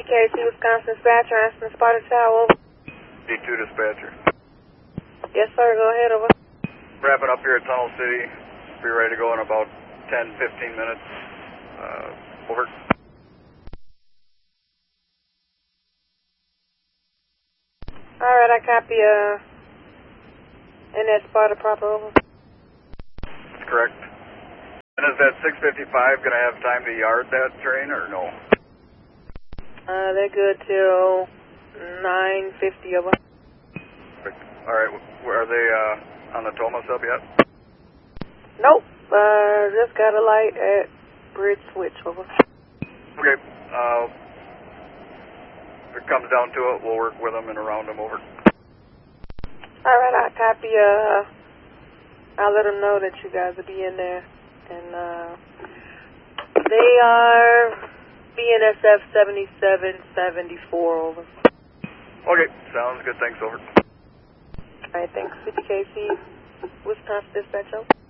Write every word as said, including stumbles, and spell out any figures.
K C, Wisconsin dispatcher, Aspen Spotted Tower, over. D two dispatcher. Yes, sir, go ahead, over. Wrapping up here at Tunnel City. Be ready to go in about ten, fifteen minutes. Uh, over. Alright, I copy, uh, in that spotted proper, over. That's correct. And is that six fifty-five going to have time to yard that train or no? Uh, they're good till nine fifty, over. Alright, are they uh, on the Toma sub yet? Nope, uh, just got a light at Bridge Switch, over. Okay, uh, if it comes down to it, we'll work with them and around them, over. Alright, I copy, uh, I'll let them know that you guys will be in there, and, uh, they are B N S F seventy-seven seventy-four, over. Okay, sounds good, thanks, over. Alright, thanks, fifty K C, Wisconsin dispatch, over.